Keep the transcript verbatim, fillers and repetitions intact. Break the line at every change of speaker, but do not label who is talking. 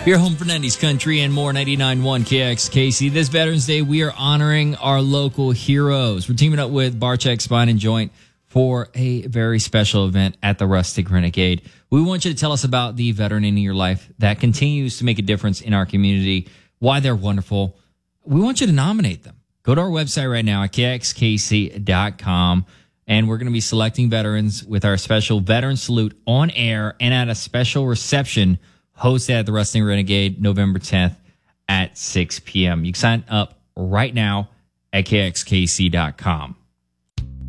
Your home for nineties country and more, ninety-nine point one K X K C. This Veterans Day, we are honoring our local heroes. We're teaming up with Barcheck Spine and Joint for a very special event at the Rustic Renegade. We want you to tell us about the veteran in your life that continues to make a difference in our community, why they're wonderful. We want you to nominate them. Go to our website right now at K X K C dot com, and we're going to be selecting veterans with our special Veteran Salute on air and at a special reception hosted at the Rustic Renegade November tenth at six p.m. You can sign up right now at K X K C dot com.